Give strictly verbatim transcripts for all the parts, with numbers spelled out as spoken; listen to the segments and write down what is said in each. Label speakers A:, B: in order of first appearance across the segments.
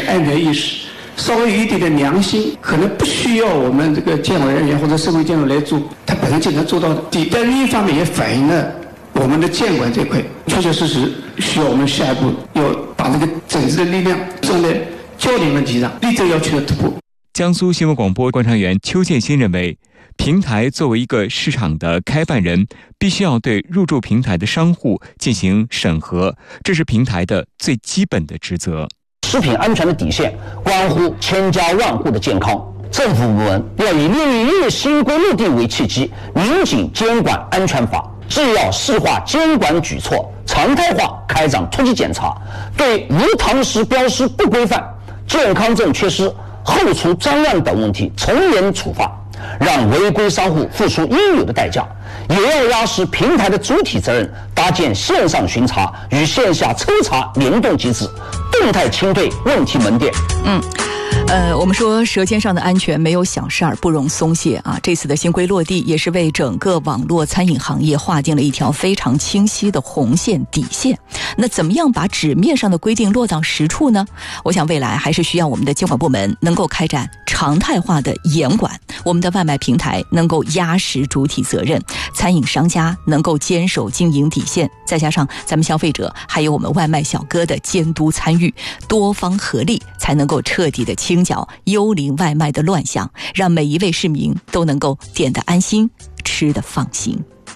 A: 点安全意识，稍微有一点点良心，可能不需要我们这个监管人员或者社会监督来做，他本身就能做到的。但另一方面也反映了我们的监管这块确确实实需要我们下一步要把这个整治的力量放在焦点问题上，力争要取得突破。
B: 江苏新闻广播观察员邱建新认为，平台作为一个市场的开办人，必须要对入驻平台的商户进行审核，这是平台的最基本的职责。
C: 食品安全的底线关乎千家万户的健康，政府部门要以六月一新规落地为契机，拧紧监管安全法，既要细化监管举措，常态化开展突击检查，对无堂食标识不规范、健康证缺失、后厨脏乱等问题从严处罚，让违规商户付出应有的代价，也要压实平台的主体责任，搭建线上巡查与线下抽查联动机制，动态清退问题门店。
D: 嗯。呃，我们说舌尖上的安全没有小事儿，不容松懈啊！这次的新规落地，也是为整个网络餐饮行业划定了一条非常清晰的红线底线。那怎么样把纸面上的规定落到实处呢？我想未来还是需要我们的监管部门能够开展常态化的严管，我们的外卖平台能够压实主体责任，餐饮商家能够坚守经营底线，再加上咱们消费者还有我们外卖小哥的监督参与，多方合力，才能够彻底的清剿幽灵外卖的乱象，让每一位市民都能够点得安心，吃得放心。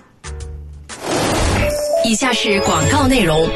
E: 以下是广告内容。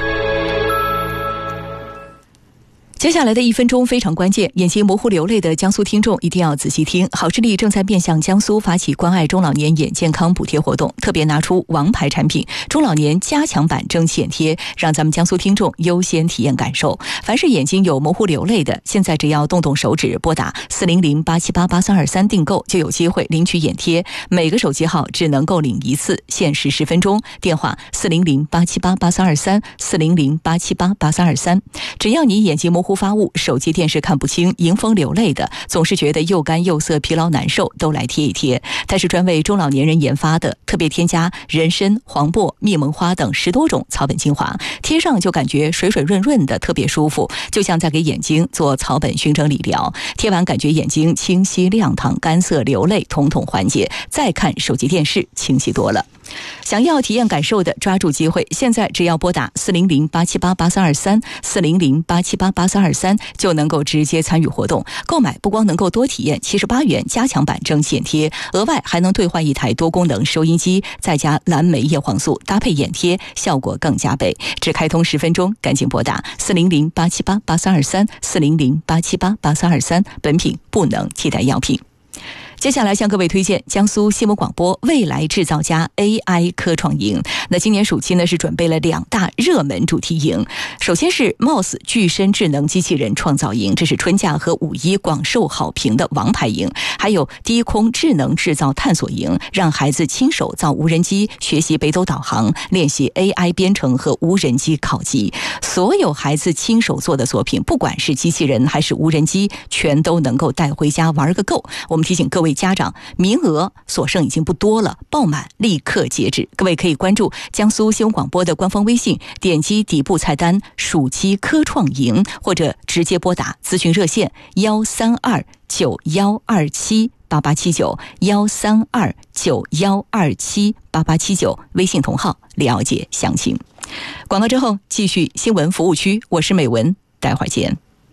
D: 接下来的一分钟非常关键，眼睛模糊流泪的江苏听众一定要仔细听。好视力正在面向江苏发起关爱中老年眼健康补贴活动，特别拿出王牌产品中老年加强版蒸汽眼贴，让咱们江苏听众优先体验感受。凡是眼睛有模糊流泪的，现在只要动动手指拨打四零零八七八八三二三订购，就有机会领取眼贴，每个手机号只能够领一次，限时十分钟，电话四零零八七八八三二三 四零零八七八八三二三。只要你眼睛模糊发物，手机电视看不清，迎风流泪的，总是觉得又干又涩，疲劳难受，都来贴一贴。它是专为中老年人研发的，特别添加人参、黄柏、蜜蒙花等十多种草本精华，贴上就感觉水水润润的，特别舒服，就像在给眼睛做草本熏蒸理疗。贴完感觉眼睛清晰亮堂，干涩流泪统统缓解，再看手机电视清晰多了。想要体验感受的，抓住机会，现在只要拨打四零零八七八八三二三 四零零八七八八三二三，就能够直接参与活动。购买不光能够多体验七十八元加强版蒸汽眼贴，额外还能兑换一台多功能收音机，再加蓝莓叶黄素搭配眼贴，效果更加倍。只开通十分钟，赶紧拨打四零零八七八八三二三 四零零八七八八三二三，本品不能替代药品。接下来向各位推荐江苏新闻广播未来制造家 A I 科创营。那今年暑期呢是准备了两大热门主题营，首先是 M O S 具身智能机器人创造营，这是春假和五一广受好评的王牌营；还有低空智能制造探索营，让孩子亲手造无人机，学习北斗导航，练习 A I 编程和无人机考级。所有孩子亲手做的作品，不管是机器人还是无人机，全都能够带回家玩个够。我们提醒各位家长，名额所剩已经不多了，报满立刻截止。各位可以关注江苏新闻广播的官方微信，点击底部菜单暑期科创营，或者直接拨打咨询热线幺三二九幺二七八八七九幺三二九幺二七八八七九，微信同号了解详情。广告之后继续新闻服务区，我是美文，待会儿见。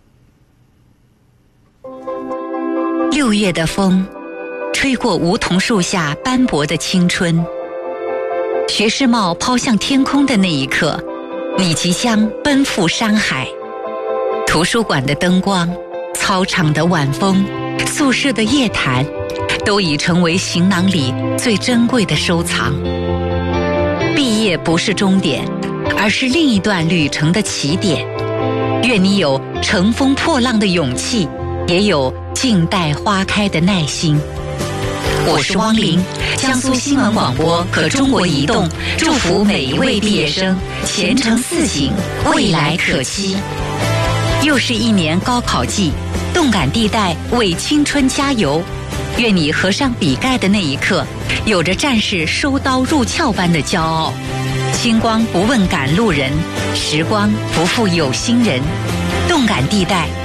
E: 六月的风吹过梧桐树下斑驳的青春，学士帽抛向天空的那一刻，你即将奔赴山海。图书馆的灯光，操场的晚风，宿舍的夜谈，都已成为行囊里最珍贵的收藏。毕业不是终点，而是另一段旅程的起点。愿你有乘风破浪的勇气，也有静待花开的耐心。我是汪玲，江苏新闻广播和中国移动祝福每一位毕业生前程似锦，未来可期。又是一年高考季，动感地带为青春加油。愿你合上笔盖的那一刻，有着战士收刀入鞘般的骄傲。星光不问赶路人，时光不负有心人。动感地带